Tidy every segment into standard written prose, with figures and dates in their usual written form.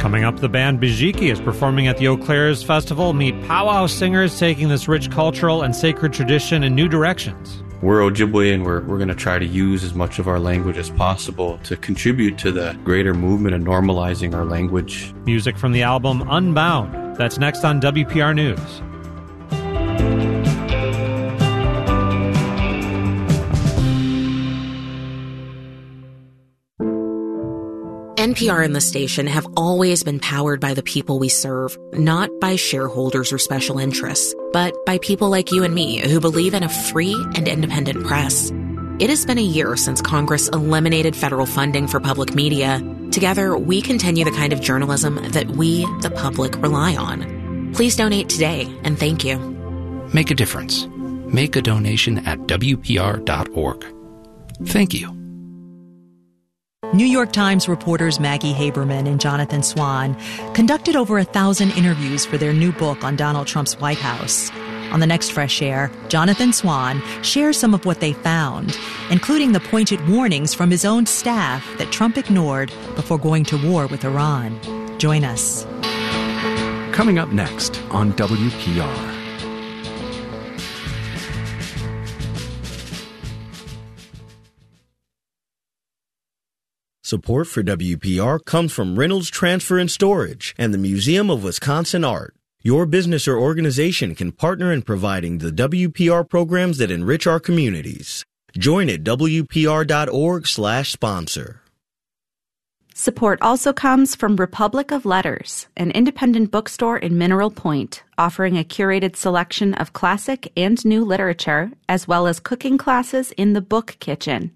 Coming up, the band Bijiki is performing at the Eau Claire's Festival. Meet powwow singers taking this rich cultural and sacred tradition in new directions. We're Ojibwe, and we're going to try to use as much of our language as possible to contribute to the greater movement of normalizing our language. Music from the album Unbound. That's next on WPR News. NPR and the station have always been powered by the people we serve, not by shareholders or special interests, but by people like you and me who believe in a free and independent press. It has been a year since Congress eliminated federal funding for public media. Together, we continue the kind of journalism that we, the public, rely on. Please donate today, and thank you. Make a difference. Make a donation at WPR.org. Thank you. New York Times reporters Maggie Haberman and Jonathan Swan conducted over 1,000 interviews for their new book on Donald Trump's White House. On the next Fresh Air, Jonathan Swan shares some of what they found, including the pointed warnings from his own staff that Trump ignored before going to war with Iran. Join us. Coming up next on WPR. Support for WPR comes from Reynolds Transfer and Storage and the Museum of Wisconsin Art. Your business or organization can partner in providing the WPR programs that enrich our communities. Join at WPR.org/sponsor. Support also comes from Republic of Letters, an independent bookstore in Mineral Point, offering a curated selection of classic and new literature, as well as cooking classes in the book kitchen.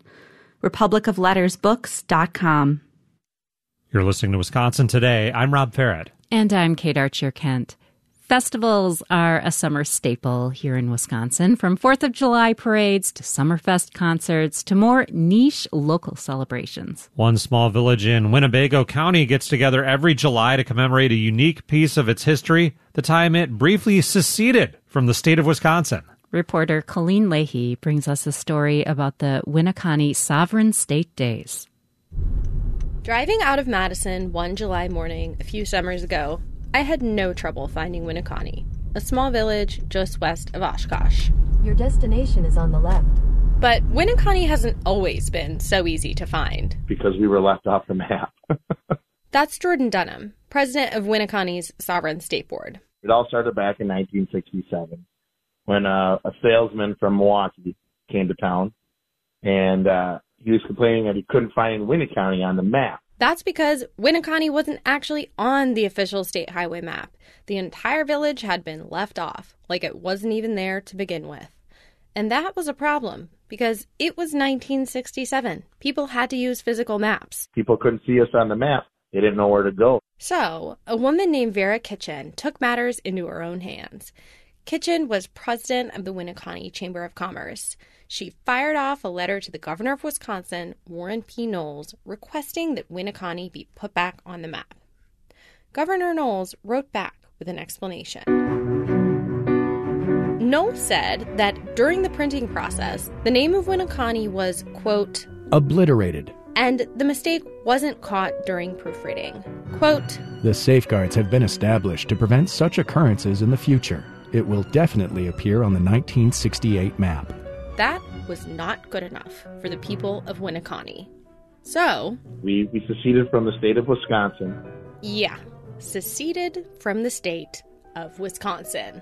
republicoflettersbooks.com. You're listening to Wisconsin Today. I'm Rob Farrett. And I'm Kate Archer-Kent. Festivals are a summer staple here in Wisconsin, from 4th of July parades to Summerfest concerts to more niche local celebrations. One small village in Winnebago County gets together every July to commemorate a unique piece of its history, the time it briefly seceded from the state of Wisconsin. Reporter Colleen Leahy brings us a story about the Winneconne Sovereign State Days. Driving out of Madison one July morning a few summers ago, I had no trouble finding Winneconne, a small village just west of Oshkosh. Your destination is on the left. But Winneconne hasn't always been so easy to find. Because we were left off the map. That's Jordan Dunham, president of Winneconne's Sovereign State Board. It all started back in 1967. When a salesman from Milwaukee came to town, and he was complaining that he couldn't find Winneconne on the map. That's because Winneconne wasn't actually on the official state highway map. The entire village had been left off, like it wasn't even there to begin with. And that was a problem, because it was 1967. People had to use physical maps. People couldn't see us on the map. They didn't know where to go. So, a woman named Vera Kitchen took matters into her own hands. Kitchen was president of the Winneconne Chamber of Commerce. She fired off a letter to the governor of Wisconsin, Warren P. Knowles, requesting that Winneconne be put back on the map. Governor Knowles wrote back with an explanation. Knowles said that during the printing process, the name of Winneconne was, quote, obliterated. And the mistake wasn't caught during proofreading. Quote, the safeguards have been established to prevent such occurrences in the future. It will definitely appear on the 1968 map. That was not good enough for the people of Winneconne. So, we seceded from the state of Wisconsin. Yeah, seceded from the state of Wisconsin.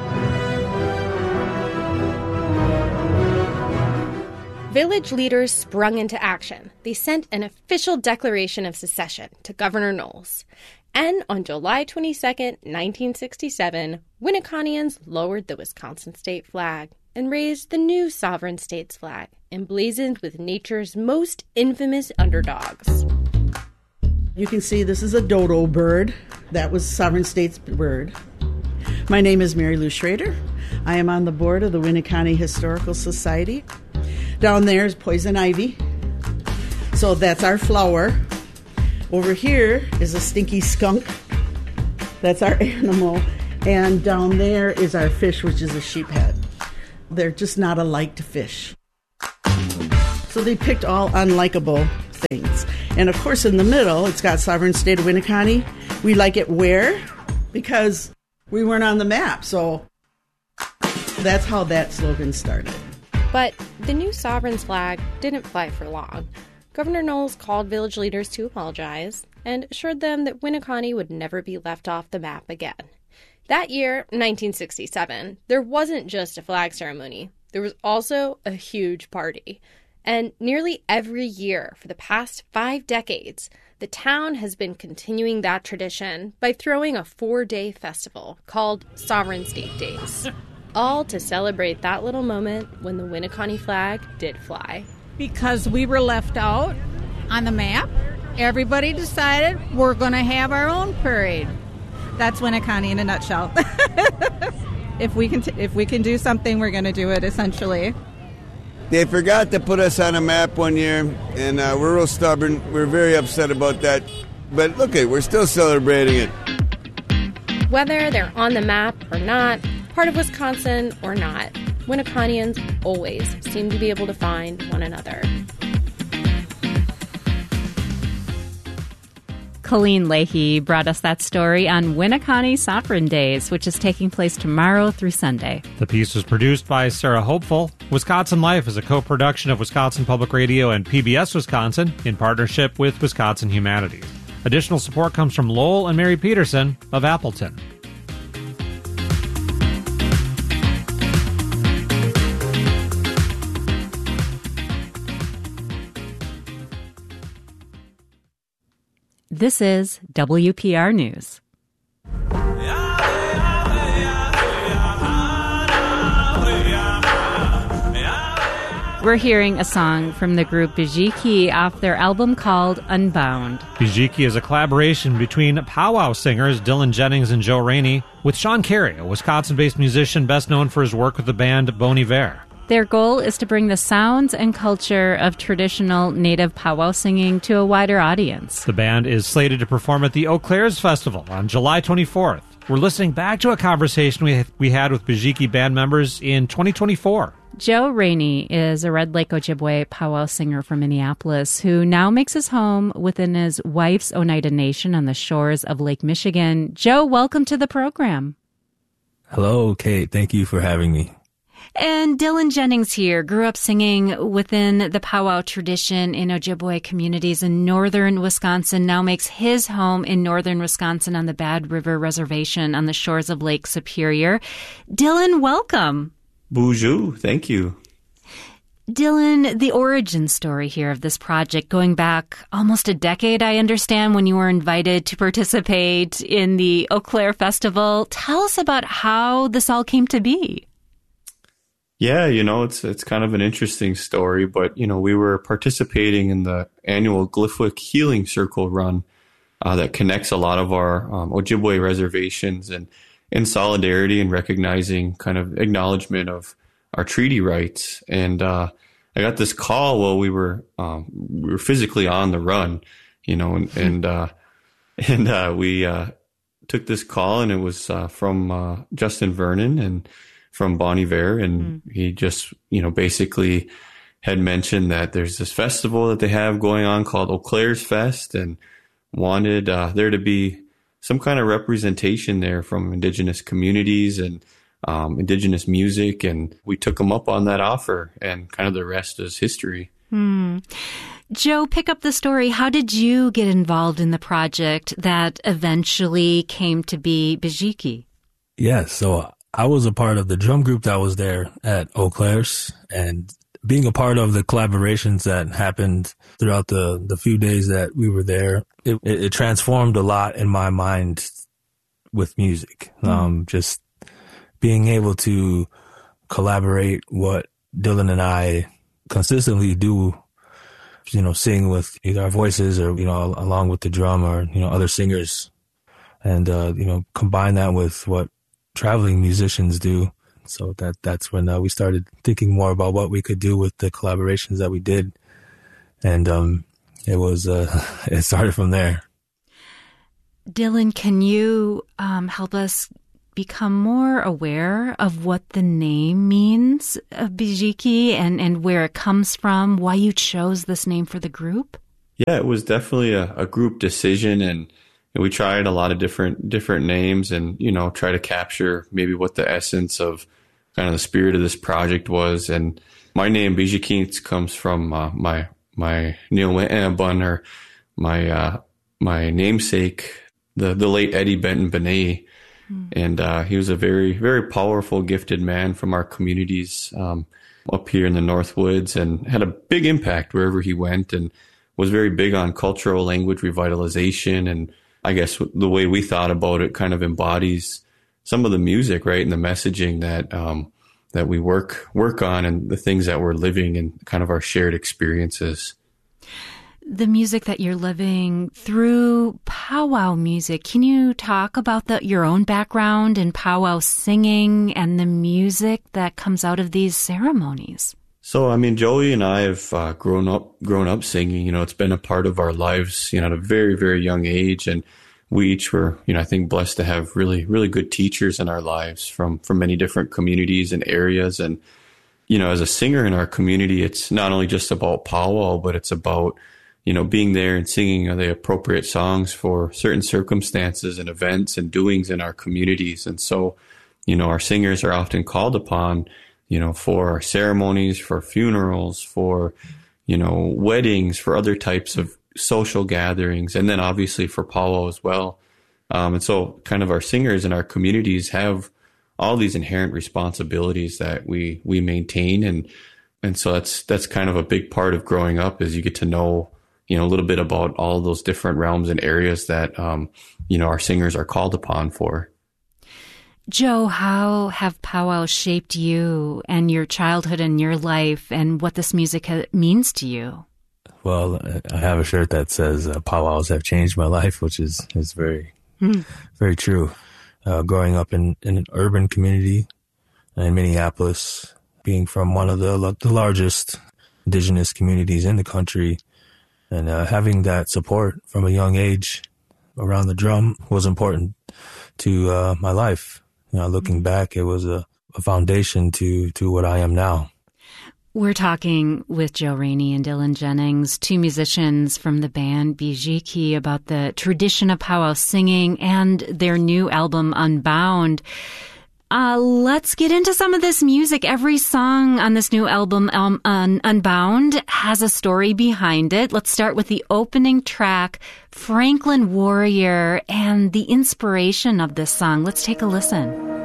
Village leaders sprung into action. They sent an official declaration of secession to Governor Knowles. And on July 22nd, 1967, Winneconnians lowered the Wisconsin state flag and raised the new sovereign state's flag, emblazoned with nature's most infamous underdogs. You can see this is a dodo bird. That was Sovereign State's bird. My name is Mary Lou Schrader. I am on the board of the Winneconne Historical Society. Down there is poison ivy. So that's our flower. Over here is a stinky skunk. That's our animal. And down there is our fish, which is a sheephead. They're just not a liked fish. So they picked all unlikable things. And of course, in the middle, it's got Sovereign State of Winneconne. We like it where? Because we weren't on the map. So that's how that slogan started. But the new Sovereign's flag didn't fly for long. Governor Knowles called village leaders to apologize and assured them that Winneconne would never be left off the map again. That year, 1967, there wasn't just a flag ceremony. There was also a huge party. And nearly every year for the past 5 decades, the town has been continuing that tradition by throwing a 4-day festival called Sovereign State Days. All to celebrate that little moment when the Winneconne flag did fly. Because we were left out on the map, everybody decided we're going to have our own parade. That's Winneconne in a nutshell. If we can do something, we're going to do it, essentially. They forgot to put us on a map one year, and we're real stubborn. We're very upset about that. But look, we're still celebrating it. Whether they're on the map or not, part of Wisconsin or not, Winneconnians always seem to be able to find one another. Colleen Leahy brought us that story on Winneconne Sovereign Days, which is taking place tomorrow through Sunday. The piece was produced by Sarah Hopeful. Wisconsin Life is a co-production of Wisconsin Public Radio and PBS Wisconsin in partnership with Wisconsin Humanities. Additional support comes from Lowell and Mary Peterson of Appleton. This is WPR News. We're hearing a song from the group Bijiki off their album called Unbound. Bijiki is a collaboration between powwow singers Dylan Jennings and Joe Rainey with Sean Carey, a Wisconsin-based musician best known for his work with the band Bon Iver. Their goal is to bring the sounds and culture of traditional native powwow singing to a wider audience. The band is slated to perform at the Eau Claires Festival on July 24th. We're listening back to a conversation we had with Bijiki band members in 2024. Joe Rainey is a Red Lake Ojibwe powwow singer from Minneapolis who now makes his home within his wife's Oneida Nation on the shores of Lake Michigan. Joe, welcome to the program. Hello, Kate. Thank you for having me. And Dylan Jennings here grew up singing within the powwow tradition in Ojibwe communities in northern Wisconsin, now makes his home in northern Wisconsin on the Bad River Reservation on the shores of Lake Superior. Dylan, welcome. Bonjour. Thank you. Dylan, the origin story here of this project, going back almost a decade, I understand, when you were invited to participate in the Eau Claire Festival. Tell us about how this all came to be. Yeah, it's kind of an interesting story, but, we were participating in the annual Glyphwick Healing Circle run that connects a lot of our Ojibwe reservations, and in solidarity and recognizing kind of acknowledgement of our treaty rights. And I got this call while we were physically on the run, and we took this call, and it was from Justin Vernon and from Bon Iver, and he just, basically had mentioned that there's this festival that they have going on called Eau Claires Fest, and wanted there to be some kind of representation there from Indigenous communities and Indigenous music, and we took them up on that offer, and kind of the rest is history. Joe, pick up the story. How did you get involved in the project that eventually came to be Bijiki? Yes, so I was a part of the drum group that was there at Eau Claires, and being a part of the collaborations that happened throughout the few days that we were there, it transformed a lot in my mind with music. Just being able to collaborate what Dylan and I consistently do, sing with either our voices or, along with the drum or, other singers, and, combine that with what traveling musicians do. So that's when we started thinking more about what we could do with the collaborations that we did. And it started from there. Dylan, can you help us become more aware of what the name means of Bijiki and where it comes from, why you chose this name for the group? Yeah, it was definitely a group decision, and we tried a lot of different names, and try to capture maybe what the essence of kind of the spirit of this project was. And my name Bijikints comes from my Neil or my namesake, the late Eddie Benton Benet. And he was a very, very powerful, gifted man from our communities up here in the Northwoods, and had a big impact wherever he went, and was very big on cultural language revitalization. And I guess the way we thought about it kind of embodies some of the music, right, and the messaging that we work on, and the things that we're living, and kind of our shared experiences. The music that you're living through powwow music. Can you talk about your own background in powwow singing and the music that comes out of these ceremonies? So, I mean, Joey and I have grown up singing. It's been a part of our lives, at a very, very young age. And we each were, I think, blessed to have really, really good teachers in our lives from many different communities and areas. And, as a singer in our community, it's not only just about powwow, but it's about, being there and singing the appropriate songs for certain circumstances and events and doings in our communities. And so, our singers are often called upon, for our ceremonies, for funerals, for, weddings, for other types of social gatherings, and then obviously for powwow as well. And so kind of our singers in our communities have all these inherent responsibilities that we maintain. And so that's kind of a big part of growing up, is you get to know, a little bit about all those different realms and areas that, our singers are called upon for. Joe, how have powwows shaped you and your childhood and your life, and what this music means to you? Well, I have a shirt that says powwows have changed my life, which is very, very true. Growing up in an urban community in Minneapolis, being from one of the largest indigenous communities in the country, and having that support from a young age around the drum was important to my life. Looking back, it was a foundation to what I am now. We're talking with Joe Rainey and Dylan Jennings, two musicians from the band Bijiki, about the tradition of powwow singing and their new album, Unbound. Let's get into some of this music. Every song on this new album, Unbound, has a story behind it. Let's start with the opening track, Franklin Warrior, and the inspiration of this song. Let's take a listen.